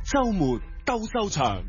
周末鬥獸場。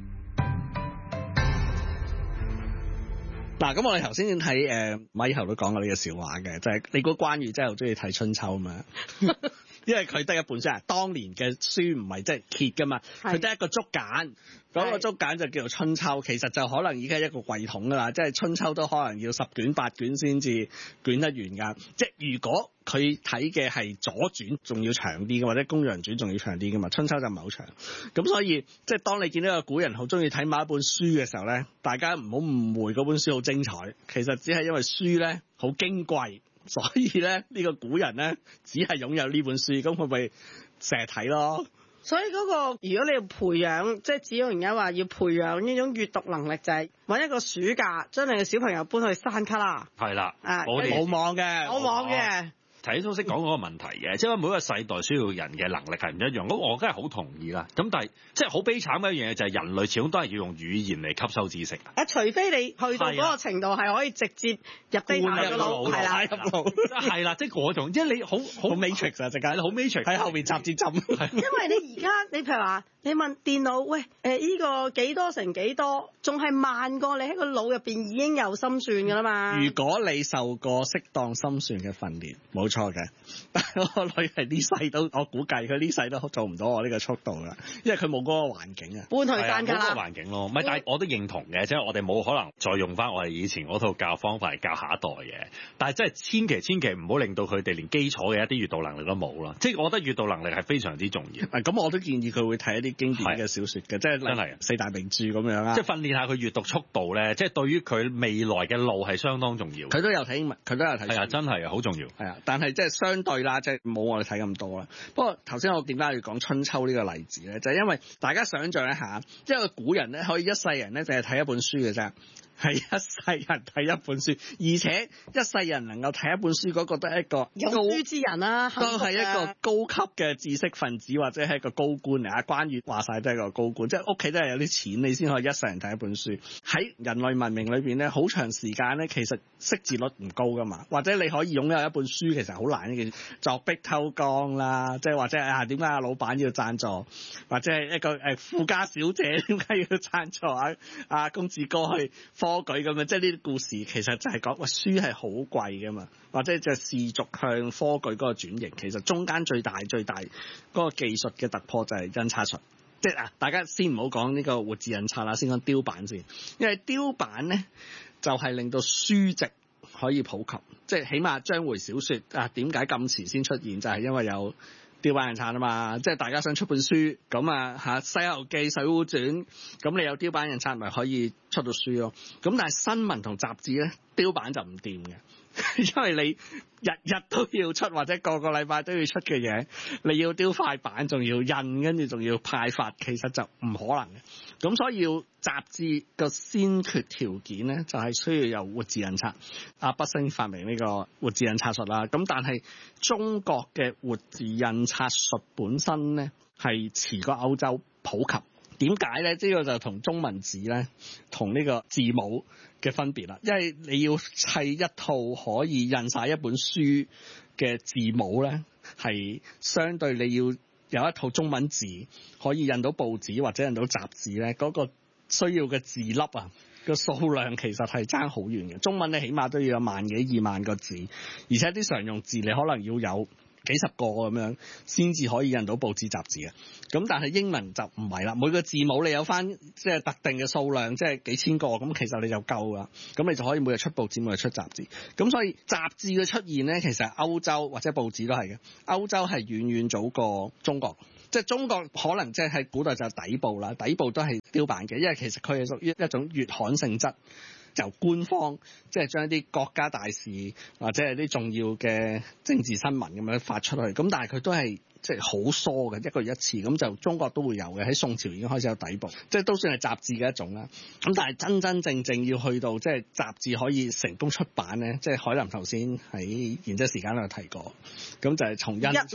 嗱，咁我哋頭先睇馬爾侯都講過呢個笑話嘅，就係你估關羽真係好中意睇春秋嘛？因為佢得一本書啊，當年嘅書唔係即係揭噶嘛，佢得一個竹簡，嗰個竹簡就叫做春秋，其實就可能已經係一個櫃桶噶啦，即係春秋都可能要10卷8卷先至捲得完噶。即係如果佢睇嘅係左傳，仲要長啲嘅，或者公羊傳仲要長啲嘅嘛，春秋就唔係好長。咁所以即係當你見到個古人好中意睇某一本書嘅時候咧，大家唔好誤會嗰本書好精彩，其實只係因為書咧好矜貴。所以咧，呢個古人咧，只係擁有呢本書，咁佢咪成日睇咯。 所以嗰個如果你要培養，即係只要而家話要培養呢種閱讀能力，就係揾一個暑假，將你嘅小朋友搬去山卡拉。 係啦， 我哋冇網嘅， 冇網嘅。 睇通識講嗰個問題嘅，即係每一個世代需要人嘅能力係唔一樣。咁我梗係好同意啦。咁但係即係好悲慘嘅一樣嘢就係人類始終都係要用語言嚟吸收知識。 除非你去到嗰個程度係可以直接入地下個腦，係啦， 係啦，即係嗰種，即係你好 Matrix 啊，直解好 Matrix 喺後面插支針。 因為你而家你譬如話，你問電腦，喂呢個幾多乘幾多，仲係慢過你喺個腦入邊已經有心算㗎啦嘛。 如果你受過適當心算嘅訓練，冇錯嘅，但係我女係呢世都，我估計佢呢世都做唔到我呢個速度啦，因為佢冇嗰個環境啊， 搬去山卡拉嗰個環境咯。唔係，但係我都認同嘅，即係我哋冇可能再用翻我哋以前嗰套教方法嚟教下一代嘅。但係真係千祈唔好令到佢哋連基礎嘅一啲閱讀能力都冇啦。即係我覺得閱讀能力係非常之重要。 咁我都建議佢會睇一啲經典嘅小説嘅，即係真係四大名著咁樣啦。 即係訓練下佢閱讀速度咧，即係對於佢未來嘅路係相當重要。 佢都有睇英文，佢都有睇。 係啊，真係好重要。 係啊，但係即係相對啦，即係冇我哋睇咁多啦。不過頭先我點解要講春秋呢個例子咧？就係因為大家想像一下，即係個古人咧可以一世人咧淨係睇一本書嘅啫。係一世人睇一本書，而且一世人能夠睇一本書嗰個都係一個有書之人啦， 都係一個高級嘅知識分子或者係一個高官嚟啊！關羽話晒都係一個高官，即係屋企都係有啲錢，你先可以一世人睇一本書。喺人類文明裏邊咧，好長時間咧，其實識字率唔高噶嘛，或者你可以擁有一本書，其實好難嘅，鑿壁偷光啦，即係或者點解阿老闆要贊助，或者係一個富家小姐點解要贊助阿公子哥去科舉咁樣，即係呢啲故事其實就係講書係好貴噶嘛，或者就係士族向科舉嗰個轉型，其實中間最大嗰個技術嘅突破就係印刷術。即係大家先唔好講呢個活字印刷啦，先講雕版先，因為雕版咧就係令到書籍可以普及，即係起碼章回小說點解咁遲先出現，就係因為有雕版印刷啊嘛，即係大家想出本書咁《西遊記》《水滸傳》，咁你有雕版印刷咪可以出到書咯。咁但係新聞同雜誌咧，雕版就唔掂嘅，因為你日日都要出或者個個禮拜都要出嘅嘢，你要雕塊版，仲要印，跟住仲要派發，其實就唔可能嘅。咁所以要雜誌個先決條件咧，就係需要有活字印刷。畢昇發明呢個活字印刷術啦。咁但係中國嘅活字印刷術本身咧係遲過歐洲普及。點解咧？呢個就同中文字咧，同呢個字母嘅分別啦。因為你要砌一套可以印晒一本書嘅字母咧，係相對你要有一套中文字可以印到報紙或者印到雜誌咧，嗰個需要嘅字粒個數量其實係爭好遠嘅。中文你起碼都要有1萬幾2萬個字，而且啲常用字你可能要有幾十個咁樣先至可以印到報紙雜誌嘅。咁但係英文就唔係啦，每個字母你有翻即係特定嘅數量，即係幾千個，咁其實你就夠啦。咁你就可以每日出報紙，每日出雜誌。咁所以雜誌嘅出現咧，其實歐洲或者報紙都係嘅。歐洲係遠遠早過中國，即係中國可能即係喺古代就係底部啦，底部都係雕版嘅，因為其實佢係屬於一種月刊性質。由官方即係將一啲國家大事或者係啲重要嘅政治新聞咁樣發出去，咁但係佢都係即係好疏嘅，一個月一次，咁就中國都會有嘅，喺宋朝已經開始有底部，即係都算係雜誌嘅一種啦。咁但係真真正要去到即係雜誌可以成功出版咧，即係海林頭先喺賢者時間都有提過，咁就係從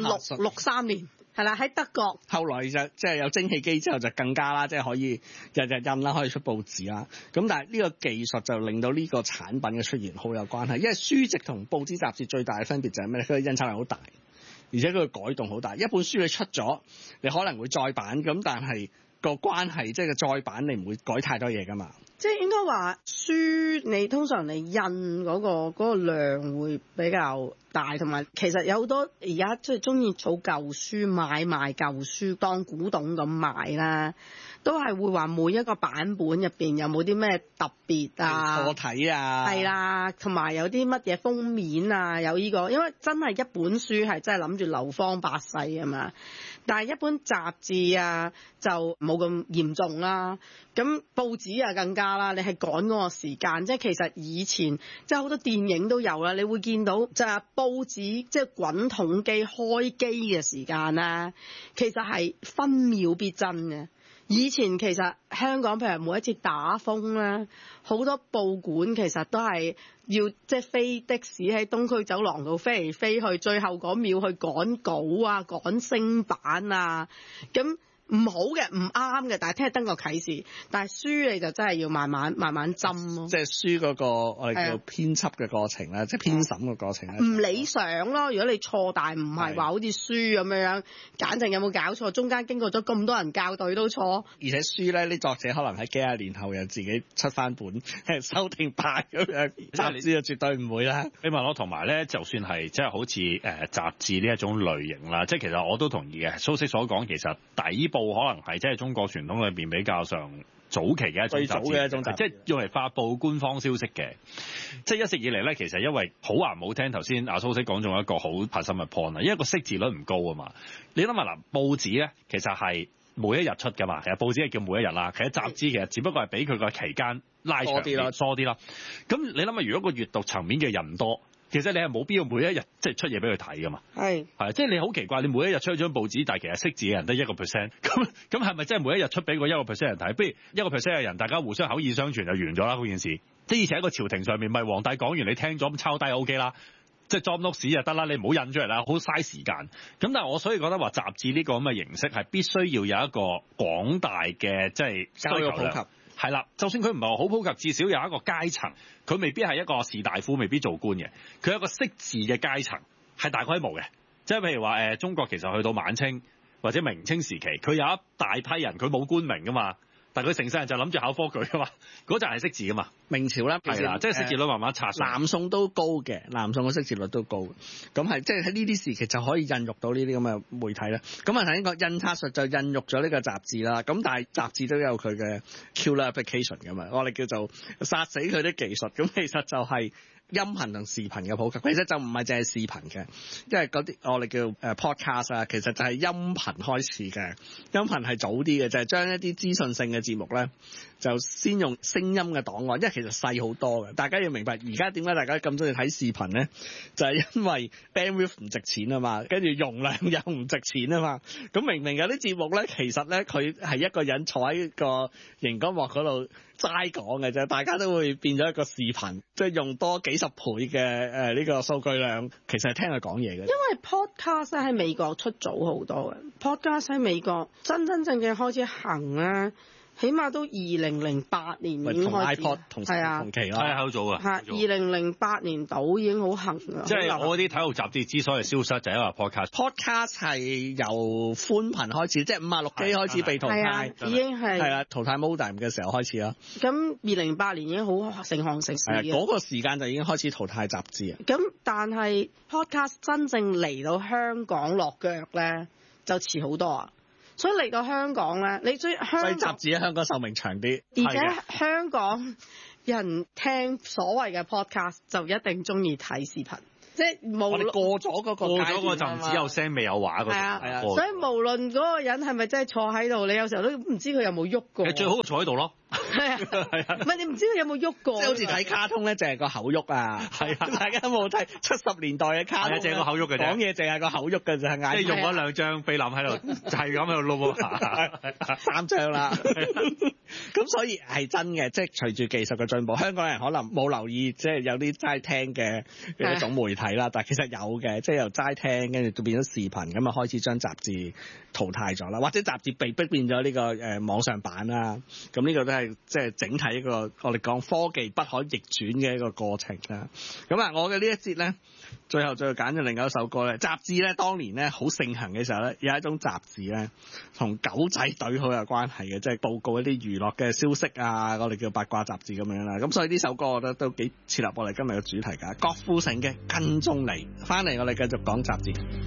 1663年。係啦，喺德國。後來就即係有蒸汽機之後就更加啦，即係可以日日印啦，可以出報紙啦。咁但係呢個技術就令到呢個產品嘅出現好有關係，因為書籍同報紙雜誌最大嘅分別就係咩咧？佢嘅印刷量好大，而且佢嘅改動好大。一本書你出咗，你可能會再版，咁但係個關係，即係個再版你唔會改太多嘢㗎嘛。 即係應該話書，你通常你印嗰個量會比較大，同埋其實有好多而家即係中意儲舊書買賣舊書當古董咁賣啦，都係會話每一個版本入邊有冇啲咩特別啊個體啊， 係啦，同埋有啲乜嘢封面啊，有呢個，因為真係一本書係真係諗住流芳百世啊嘛。但係一本雜誌啊就冇咁嚴重啦，咁報紙啊更加啦，你係趕嗰個時間，即係其實以前即係好多電影都有啦，你會見到就係報紙即係滾筒機開機嘅時間啦，其實係分秒必爭嘅。以前其實香港譬如每一次打風咧，好多報館其實都係要即係飛的士喺東區走廊度飛嚟飛去，最後嗰秒去趕稿啊、趕升版啊，咁唔好嘅、唔啱嘅，但係聽日登個啟示。但係書你就真係要慢慢斟咯。 即係書嗰個我哋叫編輯嘅過程啦，即係編審嘅過程咧。 唔理想咯，如果你錯，但係唔係話好似書咁樣，簡直有冇搞錯？中間經過咗咁多人校對都錯。 而且書咧，啲作者可能喺幾廿年後又自己出翻本修訂版咁樣，雜誌就絕對唔會啦。 你問我同埋咧，就算係即係好似雜誌呢一種類型啦，即係其實我都同意嘅。蘇軾所講，其實底部可能係即係中國傳統裏邊比較上早期嘅一種雜誌，即係用嚟發布官方消息嘅。即係一直以嚟咧，其實因為好話唔好聽，頭先阿蘇軾講中一個好核心嘅 point 啦，因為個識字率唔高啊嘛。你諗下嗱，報紙咧其實係每一日出㗎嘛，其實報紙係叫每一日啦，其實雜誌其實只不過係俾佢個期間拉長啲、疏啲啦。咁你諗下，如果個閱讀層面嘅人多，其實你係冇必要每一日即係出嘢俾佢睇㗎嘛。係即係你好奇怪，你每一日出一張報紙，但係其實識字嘅人得1%，咁係咪真係每一日出俾個1%人睇？不如1%嘅人大家互相口耳相傳就完咗啦嗰件事。即係以前喺個朝廷上面，咪皇帝講完你聽咗咁抄低 OK 啦，即係裝碌屎就得啦，你唔好印出嚟啦，好嘥時間。咁但係我所以覺得話雜誌呢個咁嘅形式係必須要有一個廣大嘅即係教育普及。 係啦，就算佢唔係話好普及，至少有一個階層，佢未必係一個士大夫，未必做官嘅，佢有一個識字嘅階層，係大規模嘅。即係譬如話中國其實去到晚清或者明清時期，佢有一大批人，佢冇官名噶嘛，但係佢成世人就諗住考科舉噶嘛，嗰陣係識字噶嘛。 明朝咧， 係啦，即係識字率慢慢刷。 南宋都高嘅，南宋嘅識字率都高，咁係即係喺呢啲時期就可以孕育到呢啲咁嘅媒體啦。咁啊頭先講印刷術就孕育咗呢個雜誌啦。咁但係雜誌都有佢嘅 killer application 㗎嘛，我哋叫做殺死佢啲技術。咁其實就係音頻同視頻嘅普及，其實就唔係淨係視頻嘅，因為嗰啲我哋叫podcast 啊，其實就係音頻開始嘅。音頻係早啲嘅，就係將一啲資訊性嘅節目咧，就先用聲音嘅檔案，因為其實細好多嘅。大家要明白，而家點解大家咁中意睇視頻咧？就係因為 bandwidth 唔值錢啊嘛，跟住容量又唔值錢啊嘛。咁明明有啲節目咧，其實咧佢係一個人坐喺個熒光幕嗰度齋講嘅啫，大家都會變咗一個視頻，即係用多幾十倍嘅呢個數據量，其實係聽佢講嘢嘅。因為 podcast 喺美國出早好多嘅 podcast 喺美國真正嘅開始行咧，起碼都2008年已經開始，係啊， 同期啦， 係好早啊， 係2008年到已經好行啦。 即係我啲體育雜誌之所以消失，就係因為 podcast 係由寬頻開始，即係56基開始被淘汰， 已經係啦，淘汰 modem 嘅時候開始啦。 咁2008年已經好成行成市嘅， 嗰個時間就已經開始淘汰雜誌啊。 咁但係 podcast 真正嚟到香港落腳咧，就遲好多啊。所以嚟到香港咧，你所以雜誌喺香港壽命長啲， 而且香港人聽所謂嘅 podcast 就一定中意睇視頻，即係我哋過咗嗰個陣只有聲未有畫嗰陣，所以無論嗰個人係咪真係坐喺度，你有時候都唔知佢有冇喐過。 你最好坐喺度咯。 係啊，唔係你唔知佢有冇喐過， 即係好似睇卡通咧，淨係個口喐啊！係啊，大家有冇睇70年代嘅卡通？ 淨係個口喐嘅啫， 講嘢淨係個口喐嘅就係嗌。 即係用咗2張菲林喺度，就係咁喺度撈喎 ，3張啦。咁所以係真嘅，即係隨住技術嘅進步，香港人可能冇留意，即係有啲齋聽嘅一種媒體啦。但係其實有嘅，即係由齋聽跟住就變咗視頻，咁啊開始將雜誌淘汰咗啦，或者雜誌被逼變咗呢個網上版啦。咁呢個都係即係整體一個我哋講科技不可逆轉嘅一個過程啦。咁啊，我嘅呢一節咧，最後再揀咗另外一首歌咧。雜誌咧，當年咧好盛行嘅時候咧，有一種雜誌咧，同狗仔隊好有關係嘅，即係報告一啲娛樂嘅消息啊，我哋叫八卦雜誌咁樣啦。咁所以呢首歌我覺得都幾切合我哋今日嘅主題㗎。郭富城嘅跟蹤你，翻嚟我哋繼續講雜誌。